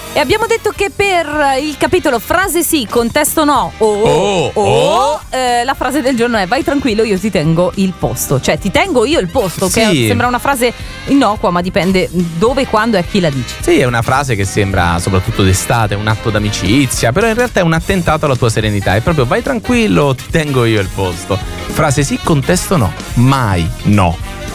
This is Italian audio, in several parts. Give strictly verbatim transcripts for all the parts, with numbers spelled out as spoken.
E abbiamo detto che per il capitolo frase sì, contesto no o Oh, o, oh. eh, la frase del giorno è vai tranquillo, io ti tengo il posto. Cioè ti tengo io il posto, Sì. che sembra una frase innocua, ma dipende dove, quando e a chi la dici. Sì, è una frase che sembra soprattutto d'estate, un atto d'amicizia, però in realtà è un attentato alla tua serenità. È proprio vai tranquillo, ti tengo io il posto. Frase sì, contesto no, mai no.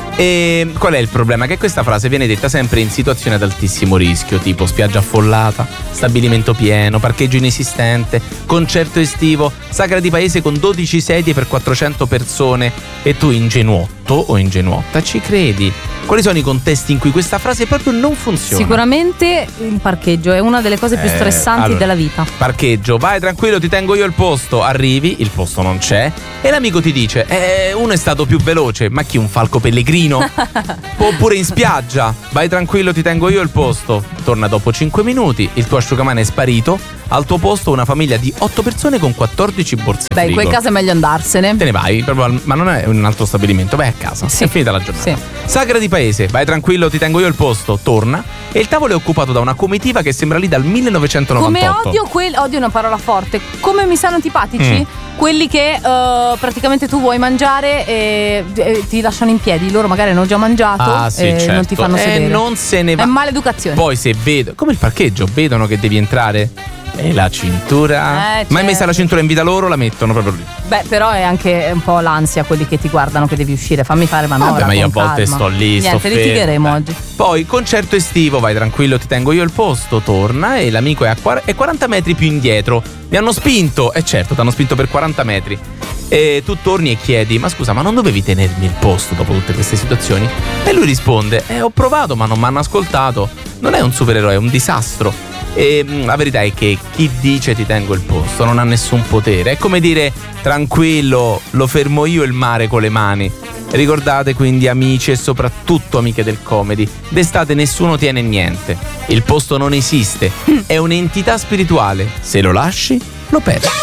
E qual è il problema? Che questa frase viene detta sempre in situazioni ad altissimo rischio, tipo spiaggia affollata, stabilimento pieno, parcheggio inesistente, concerto estivo, sagra di paese con dodici sedie per quattrocento persone e tu ingenuotto o ingenuotta ci credi. Quali sono i contesti in cui questa frase proprio non funziona? Sicuramente il parcheggio è una delle cose più Eh, stressanti allora, della vita. Parcheggio, vai tranquillo, ti tengo io il posto. Arrivi, il posto non c'è e l'amico ti dice eh, uno è stato più veloce, ma chi, un falco pellegrino? Oppure in spiaggia, vai tranquillo, ti tengo io il posto. Torna dopo cinque minuti, il tuo asciugamano è sparito, al tuo posto una famiglia di otto persone con quattordici borse Beh, in frigo. quel caso è meglio andarsene. Te ne vai, proprio al- ma non è un altro stabilimento, vai a casa, Sì. è finita la giornata. Sì. Sagra di paese, vai tranquillo, ti tengo io il posto. Torna e il tavolo è occupato da una comitiva che sembra lì dal Come millenovecentonovantotto. odio quel odio è una parola forte. Come mi sanno antipatici Mm. quelli che eh, praticamente tu vuoi mangiare e, e ti lasciano in piedi. Loro magari hanno già mangiato Ah, sì, e certo. non ti fanno Eh, sedere. non se ne va. È maleducazione. Poi se vedo, come il parcheggio, vedono che devi entrare e la cintura. Eh, Ma hai messa certo. la cintura in vita loro, la mettono proprio lì. Beh, però è anche un po' l'ansia quelli che ti guardano che devi uscire. Fammi fare manovra. Vabbè, ma io a con volte calma. sto lì, sto Niente, fermo. litigheremo Eh. oggi. Poi concerto estivo, vai tranquillo, ti tengo io il posto. Torna e l'amico è a quar- è quaranta metri più indietro. Mi hanno spinto, e certo, ti hanno spinto per quaranta metri. E tu torni e chiedi: ma scusa, ma non dovevi tenermi il posto dopo tutte queste situazioni? E lui risponde: eh, ho provato, ma non mi hanno ascoltato. Non è un supereroe, è un disastro. E mh, la verità è che chi dice ti tengo il posto non ha nessun potere. È come dire tranquillo, lo fermo io il mare con le mani. Ricordate quindi, amici e soprattutto amiche del comedy, d'estate nessuno tiene niente. Il posto non esiste, è un'entità spirituale. Se lo lasci, lo perdi.